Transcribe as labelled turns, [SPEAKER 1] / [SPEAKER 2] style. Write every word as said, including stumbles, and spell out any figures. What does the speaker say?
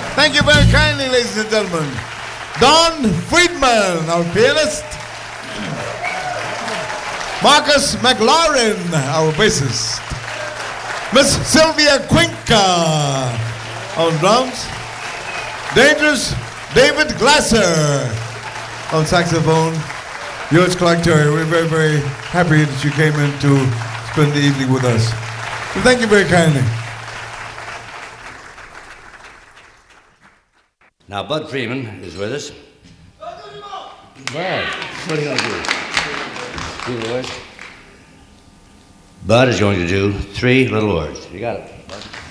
[SPEAKER 1] Thank you very kindly, ladies and gentlemen. Don Friedman, our pianist. Marcus McLaurin, our bassist. Miss Sylvia Cuenca on drums. Dangerous David Glasser on saxophone. Yours, Clark Terry. We're very, very happy that you came in to spend the evening with us. So thank you very kindly.
[SPEAKER 2] Now, Bud Freeman is with us. Bud, what are you going to do? Do the words? Bud is going to do three little words. You got it, Bud.